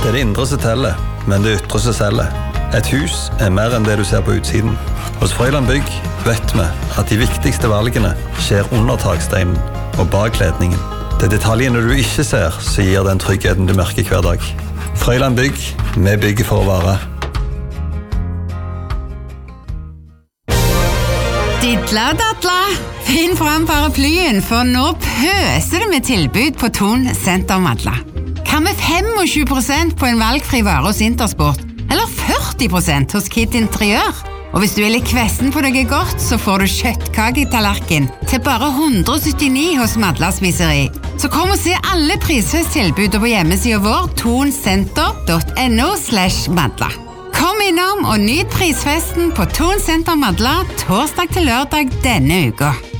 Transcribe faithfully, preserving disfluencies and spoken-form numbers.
Det er det indre som teller, men det ytre som selger. Et hus er mer enn det du ser på utsiden. Hos Frøyland Bygg vet vi at de viktigste valgene skjer under taksteinen og bak ledningen. Det er detaljene du ikke ser som gir den tryggheten du merker hver dag. Frøyland Bygg, vi bygger for å vare. Didla dadla, finn fram paraplyen, for nå pøser det med tilbud på Thon Senter Madla. Hva med tjuefem prosent på en valgfri vare hos Intersport? Eller førti prosent hos Kid Interiør? Og hvis du er litt kvessen på noe godt, så får du kjøttkake i tallerken til bare hundre og syttini hos Madla Spiseri. Så kom og se alle prisfesttilbud på hjemmesiden vår thonsenter.no slash madla. Kom innom og nyt prisfesten på Thon Senter Madla torsdag til lørdag denne uka.